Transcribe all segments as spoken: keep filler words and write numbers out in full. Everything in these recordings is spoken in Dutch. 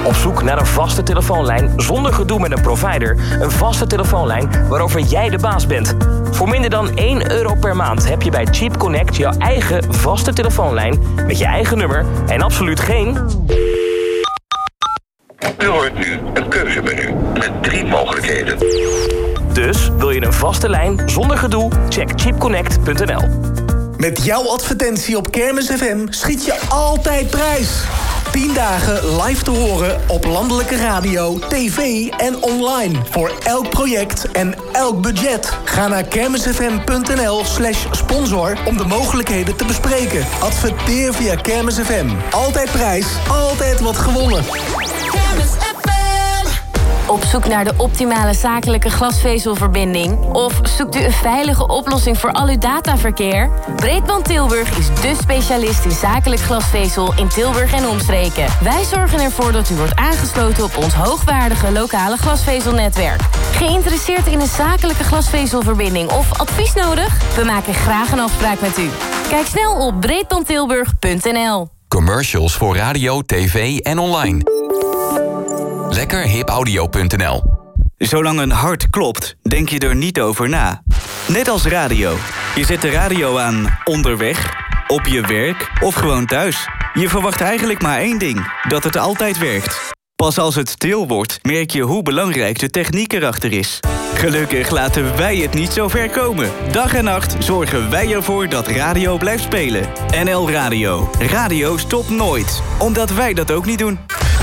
Op zoek naar een vaste telefoonlijn zonder gedoe met een provider. Een vaste telefoonlijn waarover jij de baas bent. Voor minder dan één euro per maand heb je bij Cheap Connect jouw eigen vaste telefoonlijn met je eigen nummer en absoluut geen... U hoort nu een keuzemenu met drie mogelijkheden. Dus wil je een vaste lijn zonder gedoe? Check cheap connect punt n l. Met jouw advertentie op Kermis F M schiet je altijd prijs. tien dagen live te horen op landelijke radio, tv en online. Voor elk project en elk budget. Ga naar kermisfm.nl slash sponsor om de mogelijkheden te bespreken. Adverteer via Kermis F M. Altijd prijs, altijd wat gewonnen. Kermis F M. Op zoek naar de optimale zakelijke glasvezelverbinding? Of zoekt u een veilige oplossing voor al uw dataverkeer? Breedband Tilburg is dé specialist in zakelijk glasvezel in Tilburg en omstreken. Wij zorgen ervoor dat u wordt aangesloten op ons hoogwaardige lokale glasvezelnetwerk. Geïnteresseerd in een zakelijke glasvezelverbinding of advies nodig? We maken graag een afspraak met u. Kijk snel op breedbandtilburg punt n l. Commercials voor radio, tv en online. lekker hip audio punt n l. Zolang een hart klopt, denk je er niet over na. Net als radio. Je zet de radio aan onderweg, op je werk of gewoon thuis. Je verwacht eigenlijk maar één ding, dat het altijd werkt. Pas als het stil wordt, merk je hoe belangrijk de techniek erachter is. Gelukkig laten wij het niet zo ver komen. Dag en nacht zorgen wij ervoor dat radio blijft spelen. N L Radio. Radio stopt nooit. Omdat wij dat ook niet doen.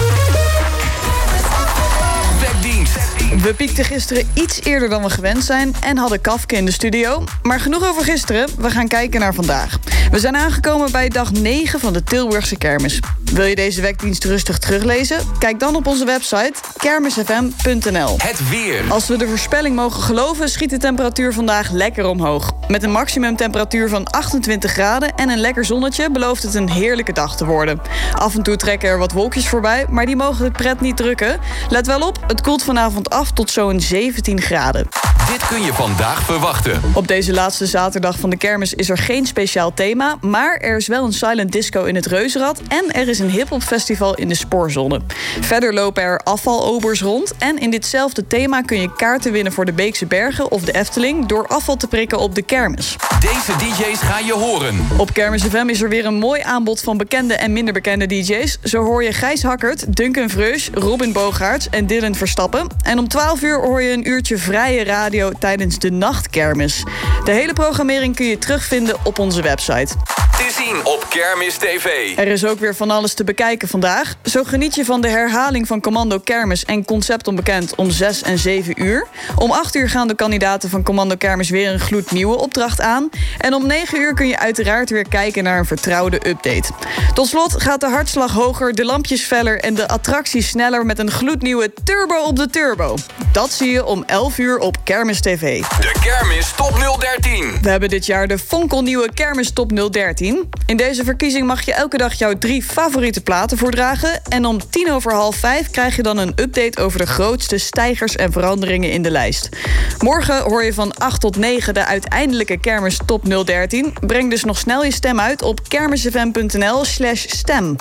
We piekten gisteren iets eerder dan we gewend zijn en hadden Kafke in de studio. Maar genoeg over gisteren, we gaan kijken naar vandaag. We zijn aangekomen bij dag negen van de Tilburgse kermis. Wil je deze weekdienst rustig teruglezen? Kijk dan op onze website kermis f m punt n l. Het weer. Als we de voorspelling mogen geloven, schiet de temperatuur vandaag lekker omhoog. Met een maximumtemperatuur van achtentwintig graden en een lekker zonnetje belooft het een heerlijke dag te worden. Af en toe trekken er wat wolkjes voorbij, maar die mogen de pret niet drukken. Let wel op, het koelt vanavond af tot zo'n zeventien graden. Dit kun je vandaag verwachten. Op deze laatste zaterdag van de kermis is er geen speciaal thema, maar er is wel een silent disco in het Reuzenrad en er is een hiphop festival in de Spoorzone. Verder lopen er afvalobers rond en in ditzelfde thema kun je kaarten winnen voor de Beekse Bergen of de Efteling door afval te prikken op de kermis. Deze D J's ga je horen. Op Kermis F M is er weer een mooi aanbod van bekende en minder bekende D J's. Zo hoor je Gijs Hakkert, Duncan Vreus, Robin Boogaerts en Dylan Verstappen. En om twaalf uur hoor je een uurtje vrije radio tijdens de nachtkermis. De hele programmering kun je terugvinden op onze website. Te zien op Kermis T V. Er is ook weer van alles te bekijken vandaag. Zo geniet je van de herhaling van Commando Kermis en Concept Onbekend om zes en zeven uur. Om acht uur gaan de kandidaten van Commando Kermis weer een gloednieuwe opdracht aan. En om negen uur kun je uiteraard weer kijken naar een vertrouwde update. Tot slot gaat de hartslag hoger, de lampjes feller en de attracties sneller met een gloednieuwe Turbo op de Turbo. Dat zie je om elf uur op Kermis T V. De Kermis Top nul dertien. We hebben dit jaar de fonkelnieuwe Kermis Top nul dertien. In deze verkiezing mag je elke dag jouw drie favoriete platen voordragen. En om tien over half vijf krijg je dan een update over de grootste stijgers en veranderingen in de lijst. Morgen hoor je van acht tot negen de uiteindelijke Kermis Top nul dertien. Breng dus nog snel je stem uit op kermisfm punt n l slash stem.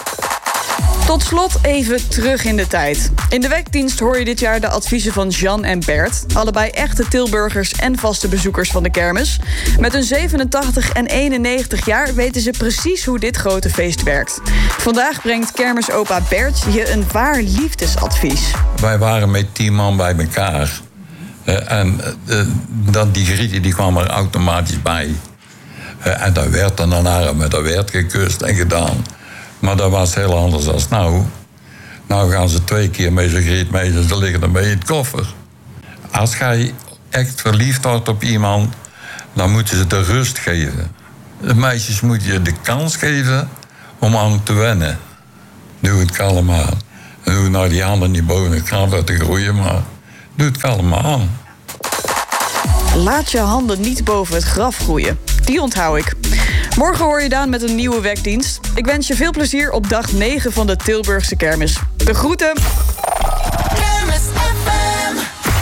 Tot slot even terug in de tijd. In de weekdienst hoor je dit jaar de adviezen van Jean en Bert. Allebei echte Tilburgers en vaste bezoekers van de kermis. Met hun zevenentachtig en eenennegentig jaar weten ze precies hoe dit grote feest werkt. Vandaag brengt kermisopa Bert je een waar liefdesadvies. Wij waren met tien man bij elkaar. Uh, en uh, dan die grieten die kwam er automatisch bij. Uh, en dat werd dan daarna met dat werd gekust en gedaan. Maar dat was heel anders dan nou. Nou gaan ze twee keer met zo'n griet mee, dus ze liggen ermee in het koffer. Als jij echt verliefd wordt op iemand, dan moeten ze de rust geven. De meisjes moeten je de kans geven om aan te wennen. Doe het kalm aan. Doe nou die handen niet boven het graf te groeien, maar doe het kalm aan. Laat je handen niet boven het graf groeien. Die onthoud ik. Morgen hoor je Daan met een nieuwe weekdienst. Ik wens je veel plezier op dag negen van de Tilburgse kermis. De groeten! Kermis F M.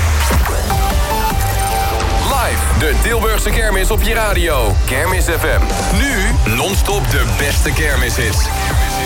Live, de Tilburgse kermis op je radio. Kermis F M. Nu non-stop de beste kermishits.